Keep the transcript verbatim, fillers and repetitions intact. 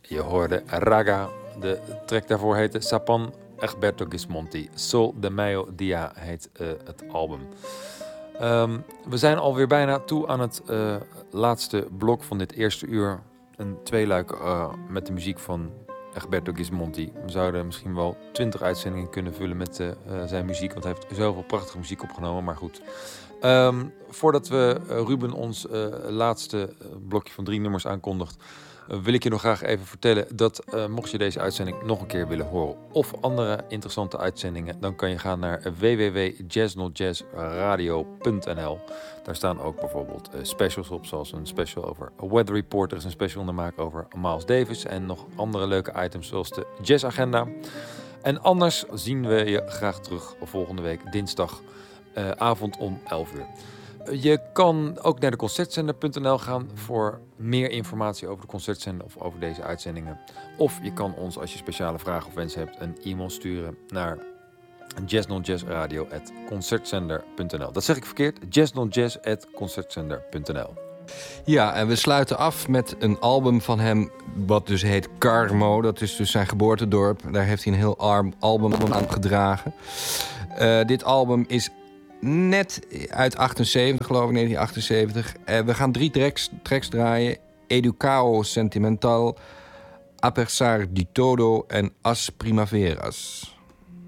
Je hoorde Raga. De track daarvoor heette Sapan Egberto Gismonti. Sol de Mayo Dia heet uh, het album. Um, we zijn alweer bijna toe aan het uh, laatste blok van dit eerste uur. Een tweeluik uh, met de muziek van Egberto Gismonti. We zouden misschien wel twintig uitzendingen kunnen vullen met uh, uh, zijn muziek. Want hij heeft zoveel prachtige muziek opgenomen, maar goed. Um, voordat we uh, Ruben ons uh, laatste uh, blokje van drie nummers aankondigt, uh, wil ik je nog graag even vertellen dat uh, mocht je deze uitzending nog een keer willen horen of andere interessante uitzendingen, dan kan je gaan naar w w w punt jazz not jazz radio punt n l. Daar staan ook bijvoorbeeld uh, specials op, zoals een special over A Weather Report. Er is een special in de maak over Miles Davis en nog andere leuke items zoals de jazzagenda. En anders zien we je graag terug volgende week dinsdag uh, avond om elf uur. Je kan ook naar de concertzender punt n l gaan voor meer informatie over de concertzender of over deze uitzendingen. Of je kan ons, als je speciale vragen of wensen hebt, een e-mail sturen naar jazz not jazz radio at concertzender punt n l. Dat zeg ik verkeerd, jazz not jazz at concertzender punt n l. Ja, en we sluiten af met een album van hem, wat dus heet Carmo. Dat is dus zijn geboortedorp. Daar heeft hij een heel arm album aan gedragen. Uh, dit album is net uit achtenzeventig, geloof ik, negentien achtenzeventig. Uh, we gaan drie tracks, tracks draaien. Educao Sentimental, A Pesar di Todo en As Primaveras.